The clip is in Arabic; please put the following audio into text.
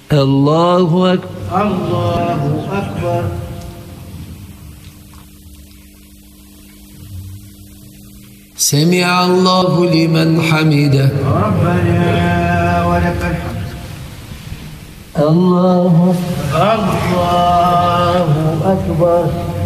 الله أكبر. الله أكبر. سمع الله لمن حمده. ربنا ولك الحمد. الله أكبر.